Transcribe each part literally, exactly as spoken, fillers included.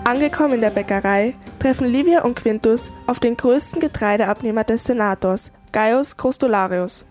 Angekommen in der Bäckerei, treffen Livia und Quintus auf den größten Getreideabnehmer des Senators, Gaius Grostularius.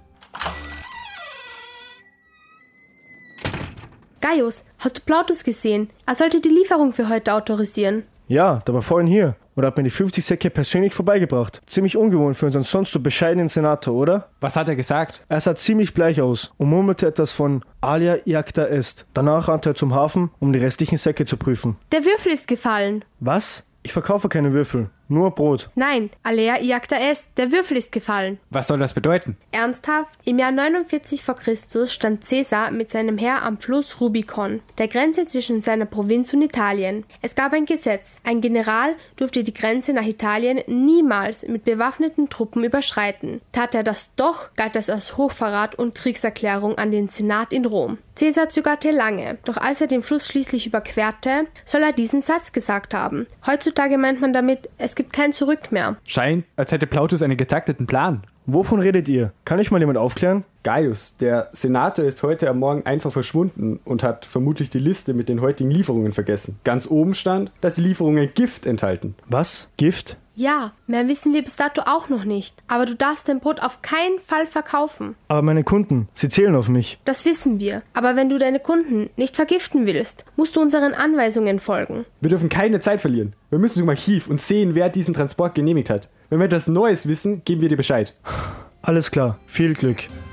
Gaius, hast du Plautus gesehen? Er sollte die Lieferung für heute autorisieren. Ja, der war vorhin hier und hat mir die fünfzig Säcke persönlich vorbeigebracht. Ziemlich ungewohnt für unseren sonst so bescheidenen Senator, oder? Was hat er gesagt? Er sah ziemlich bleich aus und murmelte etwas von alia iacta est. Danach rannte er zum Hafen, um die restlichen Säcke zu prüfen. Der Würfel ist gefallen. Was? Ich verkaufe keine Würfel, nur Brot. Nein, alea iacta est, der Würfel ist gefallen. Was soll das bedeuten? Ernsthaft? Im Jahr neunundvierzig vor Christus stand Caesar mit seinem Heer am Fluss Rubicon, der Grenze zwischen seiner Provinz und Italien. Es gab ein Gesetz. Ein General durfte die Grenze nach Italien niemals mit bewaffneten Truppen überschreiten. Tat er das doch, galt das als Hochverrat und Kriegserklärung an den Senat in Rom. Caesar zögerte lange, doch als er den Fluss schließlich überquerte, soll er diesen Satz gesagt haben. Heutzutage meint man damit, es gibt kein Zurück mehr. Scheint, als hätte Plautus einen getakteten Plan. Wovon redet ihr? Kann ich mal jemand aufklären? Gaius, der Senator, ist heute am Morgen einfach verschwunden und hat vermutlich die Liste mit den heutigen Lieferungen vergessen. Ganz oben stand, dass die Lieferungen Gift enthalten. Was? Gift? Ja, mehr wissen wir bis dato auch noch nicht. Aber du darfst dein Brot auf keinen Fall verkaufen. Aber meine Kunden, sie zählen auf mich. Das wissen wir. Aber wenn du deine Kunden nicht vergiften willst, musst du unseren Anweisungen folgen. Wir dürfen keine Zeit verlieren. Wir müssen zum Archiv und sehen, wer diesen Transport genehmigt hat. Wenn wir etwas Neues wissen, geben wir dir Bescheid. Alles klar, viel Glück.